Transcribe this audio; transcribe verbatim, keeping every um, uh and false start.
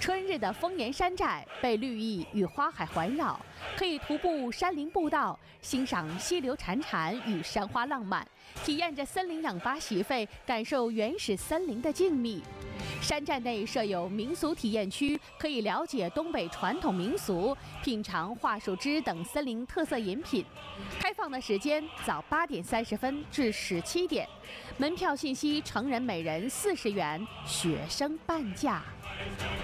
春日的丰岩山寨被绿意与花海环绕，可以徒步山林步道，欣赏溪流潺潺与山花浪漫，体验着森林氧吧洗肺，感受原始森林的静谧。山寨内设有民俗体验区，可以了解东北传统民俗，品尝桦树汁等森林特色饮品。开放的时间早八点三十分至十七点，门票信息：成人每人四十元，学生半价。